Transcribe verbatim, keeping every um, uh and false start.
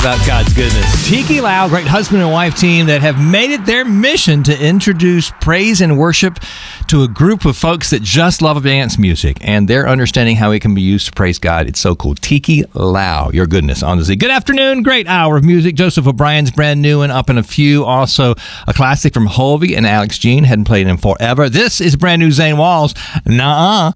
about God's goodness. Tiki Lau, great husband and wife team that have made it their mission to introduce praise and worship to a group of folks that just love dance music, and they're understanding how it can be used to praise God. It's so cool. Tiki Lau, your goodness on the Z. Good afternoon. Great hour of music. Joseph O'Brien's brand new and up in a few. Also, a classic from Hulvey and Alex Jean. Hadn't played in forever. This is brand new Zane Walls. Nuh-uh.